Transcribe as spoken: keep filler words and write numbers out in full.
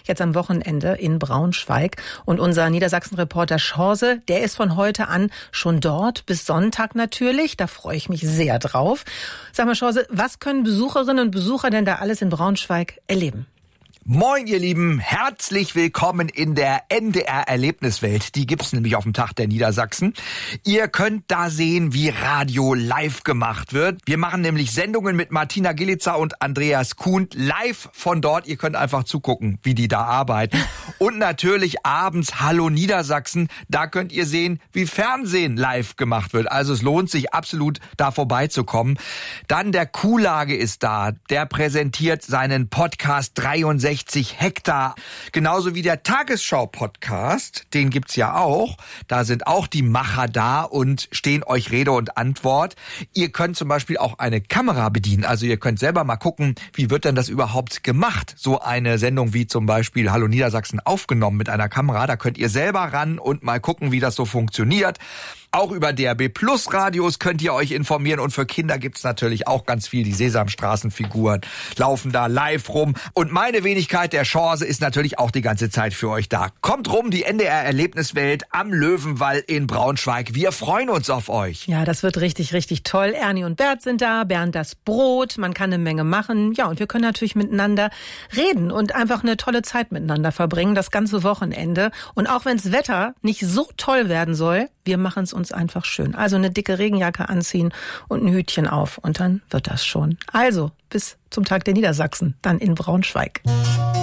jetzt am Wochenende in Braunschweig. Und unser Niedersachsen-Reporter Schorse, der ist von heute an schon dort, bis Sonntag natürlich. Da freue ich mich sehr drauf. Sag mal, Schorse, was können Besucherinnen und Besucher denn da alles in Braunschweig erleben? Moin, ihr Lieben, herzlich willkommen in der N D R-Erlebniswelt. Die gibt's nämlich auf dem Tag der Niedersachsen. Ihr könnt da sehen, wie Radio live gemacht wird. Wir machen nämlich Sendungen mit Martina Gillitzer und Andreas Kuhn live von dort. Ihr könnt einfach zugucken, wie die da arbeiten. Und natürlich abends Hallo Niedersachsen. Da könnt ihr sehen, wie Fernsehen live gemacht wird. Also es lohnt sich absolut, da vorbeizukommen. Dann der Kuhlage ist da. Der präsentiert seinen Podcast dreiundsechzig Hektar. Genauso wie der Tagesschau-Podcast, den gibt's ja auch. Da sind auch die Macher da und stehen euch Rede und Antwort. Ihr könnt zum Beispiel auch eine Kamera bedienen. Also ihr könnt selber mal gucken, wie wird denn das überhaupt gemacht? So eine Sendung wie zum Beispiel Hallo Niedersachsen aufgenommen mit einer Kamera. Da könnt ihr selber ran und mal gucken, wie das so funktioniert. Auch über D R B Plus Radios könnt ihr euch informieren und für Kinder gibt's natürlich auch ganz viel. Die Sesamstraßenfiguren laufen da live rum und meine Wenigkeit, der Chance, ist natürlich auch die ganze Zeit für euch da. Kommt rum, die N D R-Erlebniswelt am Löwenwall in Braunschweig. Wir freuen uns auf euch. Ja, das wird richtig, richtig toll. Ernie und Bert sind da, Bernd das Brot, man kann eine Menge machen. Ja, und wir können natürlich miteinander reden und einfach eine tolle Zeit miteinander verbringen, das ganze Wochenende. Und auch wenns Wetter nicht so toll werden soll, wir machen es uns einfach schön. Also eine dicke Regenjacke anziehen und ein Hütchen auf und dann wird das schon. Also bis zum Tag der Niedersachsen, dann in Braunschweig.